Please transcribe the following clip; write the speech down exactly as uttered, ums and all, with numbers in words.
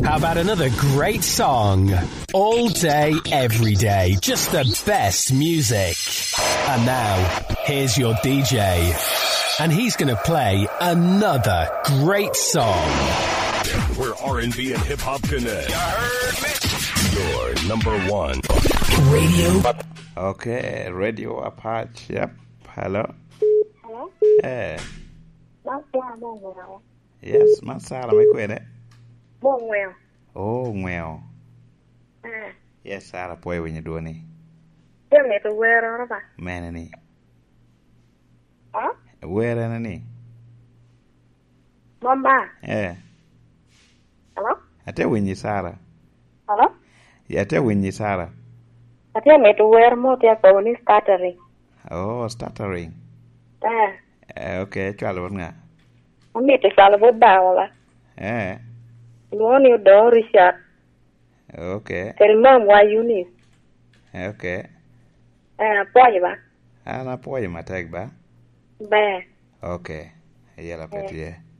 How about another great song? All day, every day, just the best music. And now, here's your D J. And he's going to play another great song. Where R and B and hip-hop connect. You heard me? Your number one. Radio. Okay, Radio Apache. Yep. Hello. Hello? Hey. Masala Mongwell. Yes, Masala, me kwede. Mongwell. Oh, well. Ah. Yes, Sarah, boy, when you do any. Tell me to wear on about. Man, any. Huh? Where any? Mama. Eh. Hello? I tell when you, Sarah. Hello? Yeah, I tell when you, Sarah. I tell me to wear more their phone is stuttering. Oh, stuttering. Ah. Eh, okay, chalo nga. I meet a salvo bawla. Eh. You want you don't Richard. Okay. Tell mom why you need. Okay. Ah, boy, ba. Ana po yung matag ba? Ba. Okay. Ayala pati eh.